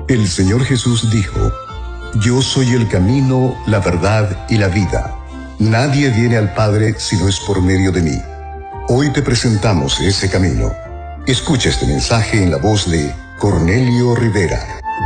El Señor Jesús dijo: Yo soy el camino, la verdad y la vida. Nadie viene al Padre si no es por medio de mí. Hoy te presentamos ese camino. Escucha este mensaje en la voz de Cornelio Rivera.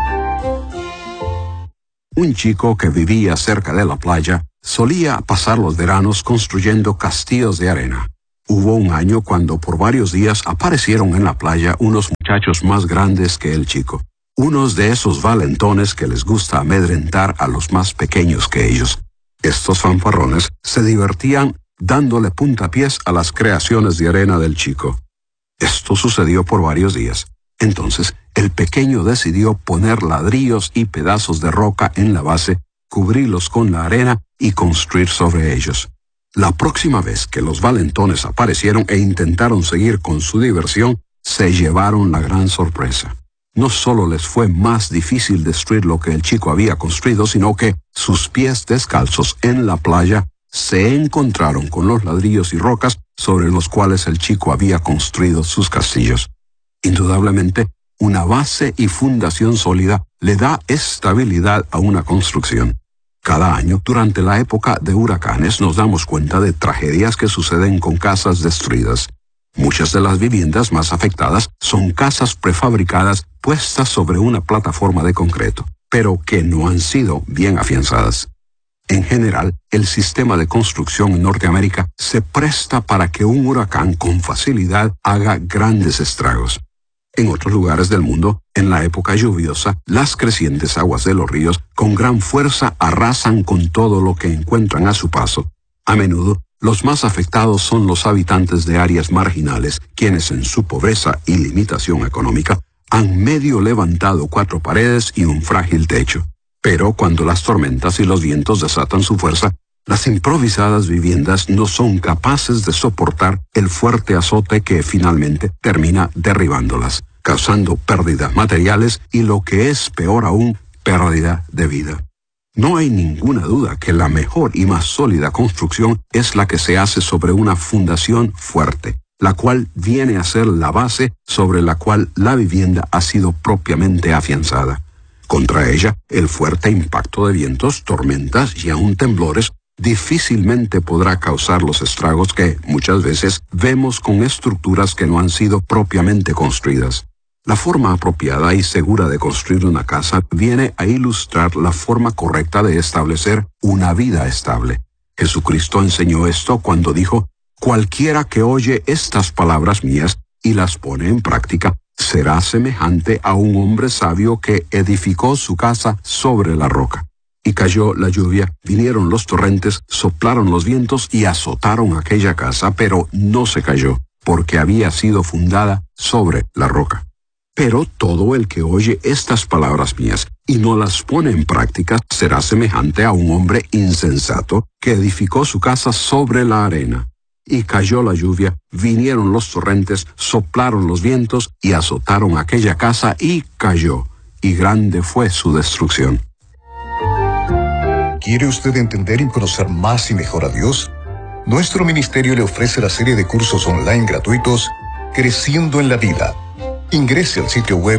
Un chico que vivía cerca de la playa solía pasar los veranos construyendo castillos de arena. Hubo un año cuando por varios días aparecieron en la playa unos muchachos más grandes que el chico. Unos de esos valentones que les gusta amedrentar a los más pequeños que ellos. Estos fanfarrones se divertían dándole puntapiés a las creaciones de arena del chico. Esto sucedió por varios días. Entonces, el pequeño decidió poner ladrillos y pedazos de roca en la base, cubrirlos con la arena y construir sobre ellos. La próxima vez que los valentones aparecieron e intentaron seguir con su diversión, se llevaron la gran sorpresa. No solo les fue más difícil destruir lo que el chico había construido, sino que sus pies descalzos en la playa se encontraron con los ladrillos y rocas sobre los cuales el chico había construido sus castillos. Indudablemente, una base y fundación sólida le da estabilidad a una construcción. Cada año, durante la época de huracanes, nos damos cuenta de tragedias que suceden con casas destruidas. Muchas de las viviendas más afectadas son casas prefabricadas puestas sobre una plataforma de concreto, pero que no han sido bien afianzadas. En general, el sistema de construcción en Norteamérica se presta para que un huracán con facilidad haga grandes estragos. En otros lugares del mundo, en la época lluviosa, las crecientes aguas de los ríos con gran fuerza arrasan con todo lo que encuentran a su paso. A menudo, los más afectados son los habitantes de áreas marginales, quienes en su pobreza y limitación económica han medio levantado 4 paredes y un frágil techo. Pero cuando las tormentas y los vientos desatan su fuerza, las improvisadas viviendas no son capaces de soportar el fuerte azote que finalmente termina derribándolas, causando pérdidas materiales y, lo que es peor aún, pérdida de vida. No hay ninguna duda que la mejor y más sólida construcción es la que se hace sobre una fundación fuerte, la cual viene a ser la base sobre la cual la vivienda ha sido propiamente afianzada. Contra ella, el fuerte impacto de vientos, tormentas y aún temblores difícilmente podrá causar los estragos que muchas veces vemos con estructuras que no han sido propiamente construidas. La forma apropiada y segura de construir una casa viene a ilustrar la forma correcta de establecer una vida estable. Jesucristo enseñó esto cuando dijo: «Cualquiera que oye estas palabras mías y las pone en práctica, será semejante a un hombre sabio que edificó su casa sobre la roca. Y cayó la lluvia, vinieron los torrentes, soplaron los vientos y azotaron aquella casa, pero no se cayó, porque había sido fundada sobre la roca. Pero todo el que oye estas palabras mías y no las pone en práctica será semejante a un hombre insensato que edificó su casa sobre la arena. Y cayó la lluvia, vinieron los torrentes, soplaron los vientos y azotaron aquella casa y cayó, y grande fue su destrucción». ¿Quiere usted entender y conocer más y mejor a Dios? Nuestro ministerio le ofrece la serie de cursos online gratuitos Creciendo en la Vida. Ingrese al sitio web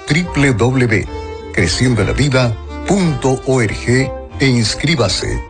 www.creciendoenlavida.org e inscríbase.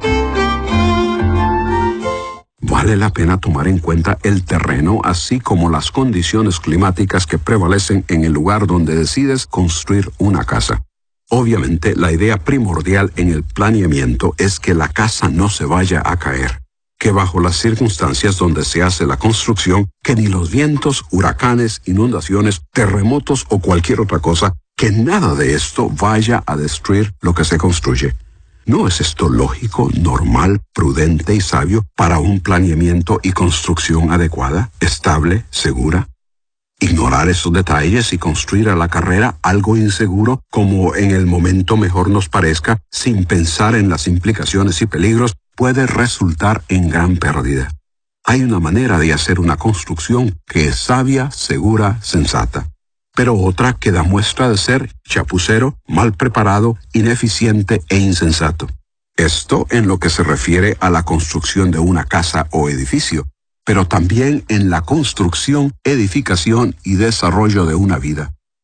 Vale la pena tomar en cuenta el terreno, así como las condiciones climáticas que prevalecen en el lugar donde decides construir una casa. Obviamente, la idea primordial en el planeamiento es que la casa no se vaya a caer, que bajo las circunstancias donde se hace la construcción, que ni los vientos, huracanes, inundaciones, terremotos o cualquier otra cosa, que nada de esto vaya a destruir lo que se construye. ¿No es esto lógico, normal, prudente y sabio para un planeamiento y construcción adecuada, estable, segura? Ignorar esos detalles y construir a la carrera algo inseguro, como en el momento mejor nos parezca, sin pensar en las implicaciones y peligros, puede resultar en gran pérdida. Hay una manera de hacer una construcción que es sabia, segura, sensata, pero otra que da muestra de ser chapucero, mal preparado, ineficiente e insensato. Esto en lo que se refiere a la construcción de una casa o edificio, pero también en la construcción, edificación y desarrollo de una vida.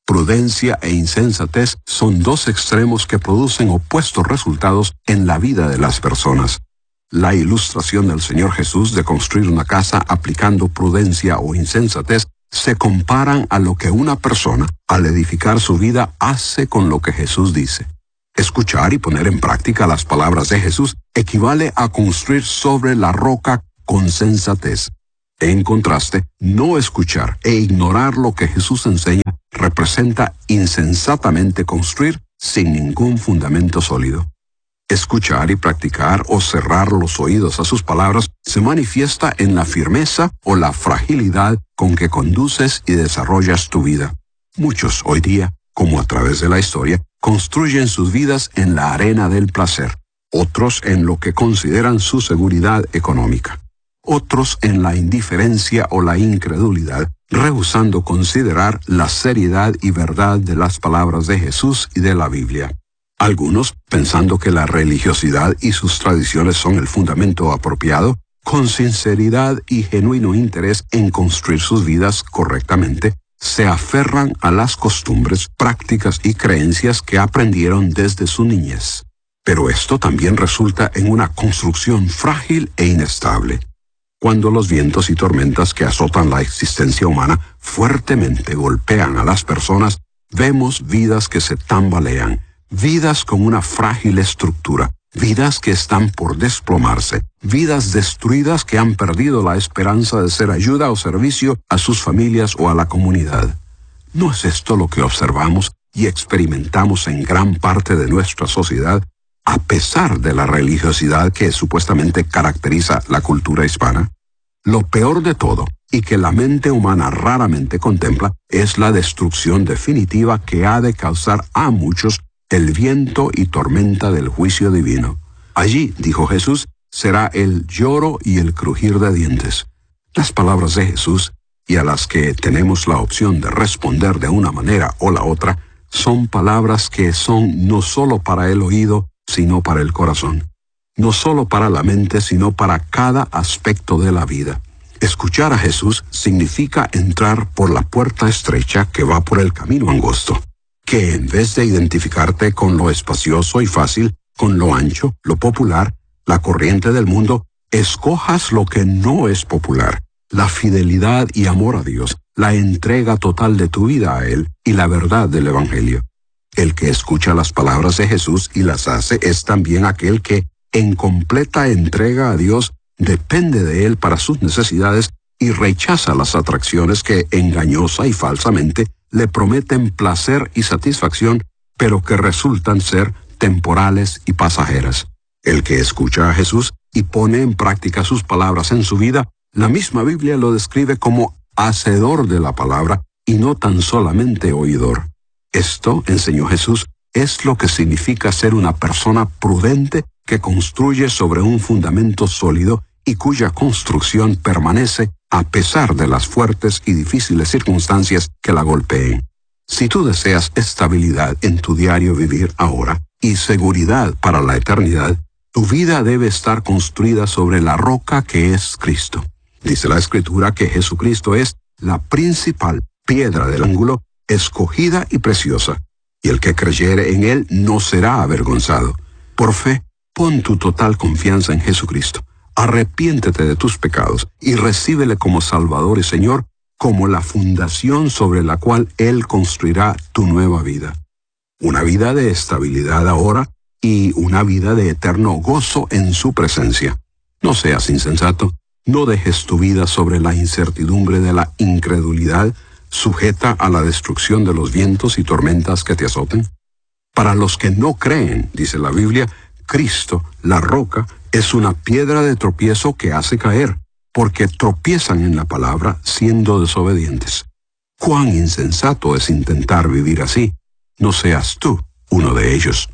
Prudencia e insensatez son dos extremos que producen opuestos resultados en la vida de las personas. La ilustración del Señor Jesús de construir una casa aplicando prudencia o insensatez se comparan a lo que una persona, al edificar su vida, hace con lo que Jesús dice. Escuchar y poner en práctica las palabras de Jesús equivale a construir sobre la roca con sensatez. En contraste, no escuchar e ignorar lo que Jesús enseña representa insensatamente construir sin ningún fundamento sólido. Escuchar y practicar o cerrar los oídos a sus palabras se manifiesta en la firmeza o la fragilidad con que conduces y desarrollas tu vida. Muchos hoy día, como a través de la historia, construyen sus vidas en la arena del placer, otros en lo que consideran su seguridad económica, otros en la indiferencia o la incredulidad, rehusando considerar la seriedad y verdad de las palabras de Jesús y de la Biblia. Algunos, pensando que la religiosidad y sus tradiciones son el fundamento apropiado, con sinceridad y genuino interés en construir sus vidas correctamente, se aferran a las costumbres, prácticas y creencias que aprendieron desde su niñez. Pero esto también resulta en una construcción frágil e inestable. Cuando los vientos y tormentas que azotan la existencia humana fuertemente golpean a las personas, vemos vidas que se tambalean, vidas con una frágil estructura, vidas que están por desplomarse, vidas destruidas que han perdido la esperanza de ser ayuda o servicio a sus familias o a la comunidad. ¿No es esto lo que observamos y experimentamos en gran parte de nuestra sociedad, a pesar de la religiosidad que supuestamente caracteriza la cultura hispana? Lo peor de todo, y que la mente humana raramente contempla, es la destrucción definitiva que ha de causar a muchos el viento y tormenta del juicio divino. Allí, dijo Jesús, será el lloro y el crujir de dientes. Las palabras de Jesús, y a las que tenemos la opción de responder de una manera o la otra, son palabras que son no solo para el oído, sino para el corazón. No solo para la mente, sino para cada aspecto de la vida. Escuchar a Jesús significa entrar por la puerta estrecha que va por el camino angosto. Que en vez de identificarte con lo espacioso y fácil, con lo ancho, lo popular, la corriente del mundo, escojas lo que no es popular, la fidelidad y amor a Dios, la entrega total de tu vida a Él y la verdad del Evangelio. El que escucha las palabras de Jesús y las hace es también aquel que, en completa entrega a Dios, depende de Él para sus necesidades y rechaza las atracciones que, engañosa y falsamente, le prometen placer y satisfacción, pero que resultan ser temporales y pasajeras. El que escucha a Jesús y pone en práctica sus palabras en su vida, la misma Biblia lo describe como hacedor de la palabra y no tan solamente oidor. Esto, enseñó Jesús, es lo que significa ser una persona prudente que construye sobre un fundamento sólido y cuya construcción permanece a pesar de las fuertes y difíciles circunstancias que la golpeen. Si tú deseas estabilidad en tu diario vivir ahora y seguridad para la eternidad, tu vida debe estar construida sobre la roca que es Cristo. Dice la Escritura que Jesucristo es la principal piedra del ángulo, escogida y preciosa, y el que creyere en Él no será avergonzado. Por fe, pon tu total confianza en Jesucristo. Arrepiéntete de tus pecados y recíbele como Salvador y Señor, como la fundación sobre la cual Él construirá tu nueva vida. Una vida de estabilidad ahora y una vida de eterno gozo en su presencia. No seas insensato, no dejes tu vida sobre la incertidumbre de la incredulidad, sujeta a la destrucción de los vientos y tormentas que te azoten. Para los que no creen, dice la Biblia, Cristo, la roca, es una piedra de tropiezo que hace caer, porque tropiezan en la palabra siendo desobedientes. Cuán insensato es intentar vivir así. No seas tú uno de ellos.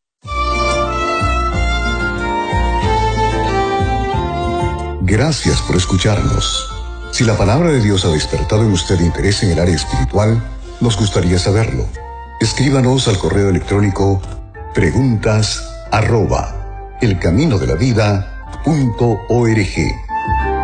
Gracias por escucharnos. Si la palabra de Dios ha despertado en usted interés en el área espiritual, nos gustaría saberlo. Escríbanos al correo electrónico preguntas@elcaminodelavida.org.